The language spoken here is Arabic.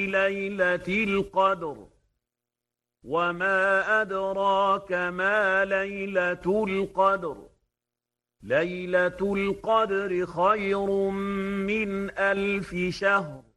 ليلة القدر وما أدراك ما ليلة القدر ليلة القدر خير من 1000 شهر